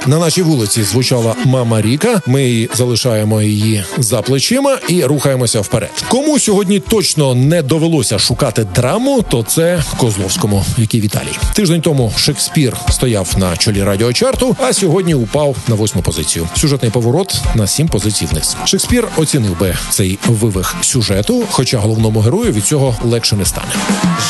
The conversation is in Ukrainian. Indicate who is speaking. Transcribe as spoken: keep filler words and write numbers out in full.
Speaker 1: На нашій вулиці звучала «Мама Ріка». Ми залишаємо її за плечима і рухаємося вперед. Кому сьогодні точно не довелося шукати драму, то це Козловському, який Віталій. Тиждень тому Шекспір стояв на чолі радіочарту, а сьогодні упав на восьму позицію. Сюжетний поворот на сім позицій вниз. Шекспір оцінив би цей вивих сюжету, хоча головному герою від цього легше не стане.